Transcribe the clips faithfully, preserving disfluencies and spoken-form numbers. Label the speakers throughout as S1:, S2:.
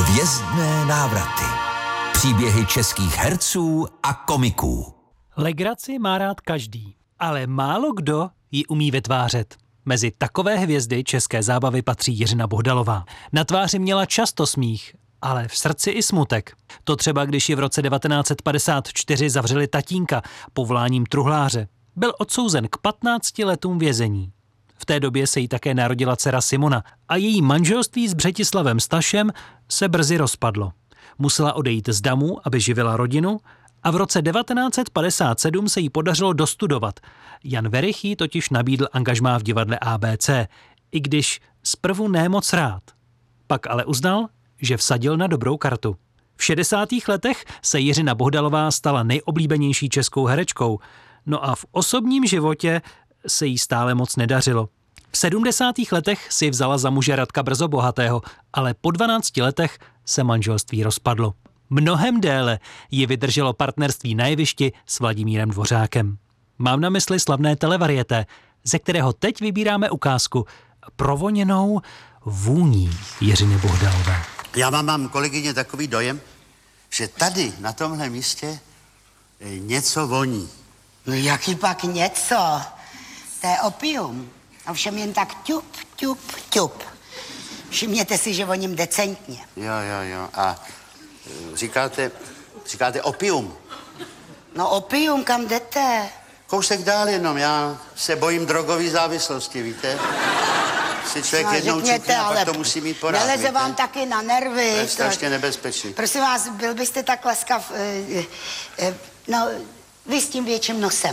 S1: Hvězdné návraty. Příběhy českých herců a komiků.
S2: Legraci má rád každý, ale málo kdo ji umí vytvářet. Mezi takové hvězdy české zábavy patří Jiřina Bohdalová. Na tváři měla často smích, ale v srdci i smutek. To třeba, když ji v roce devatenáct set padesát čtyři zavřeli tatínka povoláním truhláře. Byl odsouzen k patnácti letům vězení. V té době se jí také narodila dcera Simona a její manželství s Břetislavem Stašem se brzy rozpadlo. Musela odejít z damu, aby živila rodinu, a v roce devatenáct set padesát sedm se jí podařilo dostudovat. Jan Werich jí totiž nabídl angažmá v divadle A B C, i když zprvu ne moc rád. Pak ale uznal, že vsadil na dobrou kartu. V šedesátých letech se Jiřina Bohdalová stala nejoblíbenější českou herečkou, no a v osobním životě se jí stále moc nedařilo. V sedmdesátých letech si vzala za muže Radka Brzobohatého, ale po dvanácti letech se manželství rozpadlo. Mnohem déle ji vydrželo partnerství na jevišti s Vladimírem Dvořákem. Mám na mysli slavné televarieté, ze kterého teď vybíráme ukázku provoněnou vůní Jiřiny Bohdalové.
S3: Já mám, mám, kolegyně, takový dojem, že tady, na tomhle místě, něco voní.
S4: No jaký pak něco? To je opium. Ovšem jen tak ťup, ťup, ťup. Všimněte si, že voním decentně.
S3: Jo, jo, jo. A říkáte, říkáte opium.
S4: No opium, kam jdete?
S3: Kousek dál jenom, já se bojím drogové závislosti, víte? Si člověk
S4: No,
S3: jednou
S4: řekněte,
S3: čutne a
S4: ale
S3: pak to musí mít porád,
S4: neleze
S3: víte?
S4: vám taky na nervy.
S3: To je strašně nebezpečný.
S4: Prosím vás, byl byste tak laskav, eh, eh, no, vy s tím větším nosem.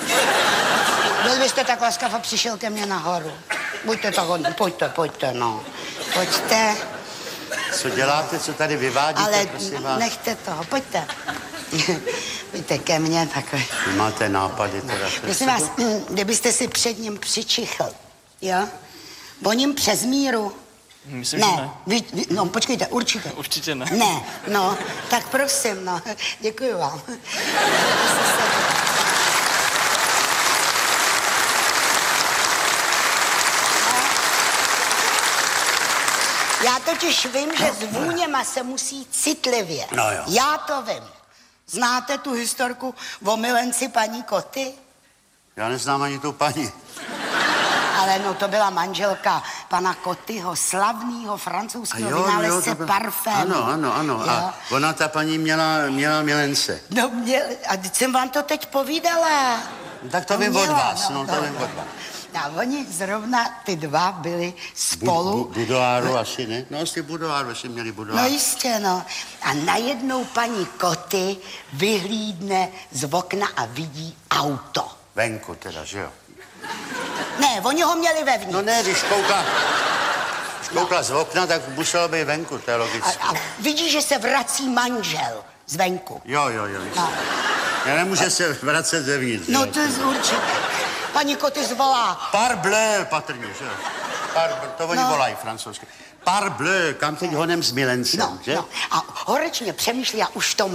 S4: Byl byste tak laskav a přišel ke mně nahoru. Buďte tak hodný, pojďte, pojďte, no. Pojďte.
S3: Co děláte, co tady vyvádíte,
S4: Ale
S3: prosím vás?
S4: nechte toho, pojďte. Pojďte ke mně takový.
S3: Vy máte nápady teda.
S4: Prosím vás, kdybyste si před ním přičichl, jo? Voním přes míru.
S5: Myslím,
S4: ne,
S5: že ne.
S4: Vy, vy, no počkejte, určitě.
S5: Určitě ne.
S4: Ne, no, tak prosím, no, děkuji vám. Já totiž vím, že s vůněma se musí citlivě.
S3: No jo.
S4: Já to vím. Znáte tu historku o milenci paní Koty?
S3: Já neznám ani tu paní.
S4: Ale no, to byla manželka pana Kotyho, slavného francouzského vynálezce
S3: byl...
S4: parfému.
S3: Ano, ano, ano.
S4: Jo.
S3: A ona, ta paní, měla, měla milence.
S4: No, mě, a teď jsem vám to teď povídala.
S3: Tak to
S4: No,
S3: vím od
S4: měla,
S3: vás, no, to
S4: no.
S3: vím od vás.
S4: A oni zrovna ty dva byli spolu.
S3: Bu, bu, budoáru asi, ne? No, asi budoáru, asi měli budoáru.
S4: No jistě, no. A najednou paní Koty vyhlídne z okna a vidí auto.
S3: Venku teda, že jo?
S4: Ne, oni ho měli vevnitř.
S3: No ne, když koukla, když koukla no. z okna, tak muselo být venku, to je logické.
S4: A, a vidí, že se vrací manžel zvenku.
S3: Jo, jo, jo.
S4: No.
S3: Já nemůže se vracet zevnitř.
S4: No
S3: jo?
S4: to je určitě. Paní Koty zvolá.
S3: Parbleu, patrně, že jo? Parbleu, to oni
S4: No.
S3: volají francouzsky. Parbleu, kam teď honem s milencem,
S4: No,
S3: že?
S4: no. A horečně přemýšlí a už to